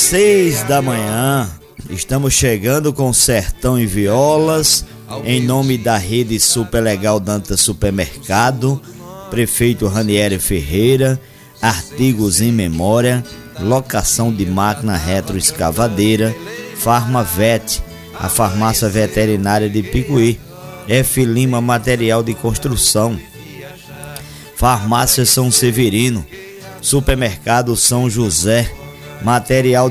6 da manhã. Estamos chegando com Sertão e Violas, em nome da rede Super Legal Dantas Supermercado, prefeito Ranieri Ferreira, artigos em memória, locação de máquina retroescavadeira, Farmavet, a farmácia veterinária de Picuí, F. Lima Material de Construção, Farmácia São Severino, Supermercado São José, material